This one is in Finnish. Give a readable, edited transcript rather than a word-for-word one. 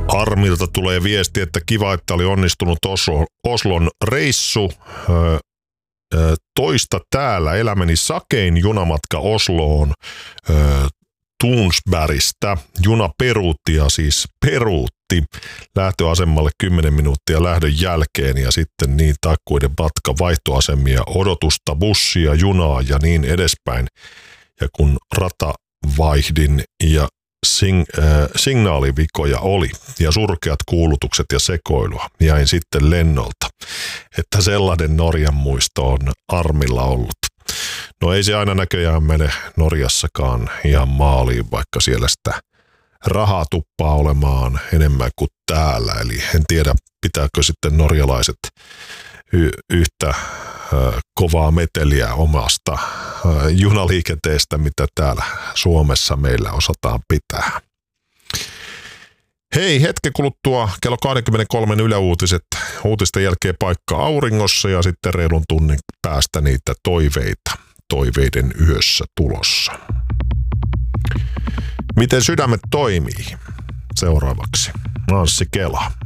Armilta tulee viesti, että kiva, että oli onnistunut Oslon reissu. Toista täällä elämäni sakein junamatka Osloon Tunsbergistä. Juna peruutti ja siis peruutti lähtöasemalle 10 minuuttia lähdön jälkeen ja sitten niin takkuiden matka, vaihtoasemia, odotusta, bussia, junaa ja niin edespäin. Ja kun rata vaihdin ja signaalivikoja oli ja surkeat kuulutukset ja sekoilua, jäin sitten lennolta. Että sellainen Norjan muisto on Armilla ollut. No ei se aina näköjään mene Norjassakaan ihan maaliin, vaikka siellä sitä rahaa tuppaa olemaan enemmän kuin täällä. Eli en tiedä, pitääkö sitten norjalaiset yhtä kovaa meteliä omasta junaliikenteestä, mitä täällä Suomessa meillä osataan pitää. Hei, hetken kuluttua kello 23 yläuutiset. Uutisten jälkeen paikka auringossa ja sitten reilun tunnin päästä niitä toiveita. Toiveiden yössä tulossa. Miten sydämet toimii? Seuraavaksi Anssi Kela.